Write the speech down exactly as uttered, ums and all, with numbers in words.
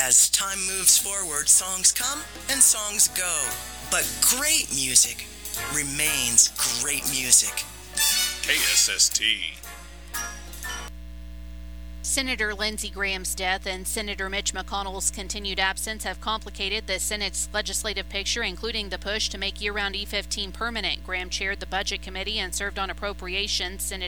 As time moves forward, songs come and songs go. But great music remains great music. K S S T. Senator Lindsey Graham's death and Senator Mitch McConnell's continued absence have complicated the Senate's legislative picture, including the push to make year-round E fifteen permanent. Graham chaired the Budget Committee and served on Appropriations. Senator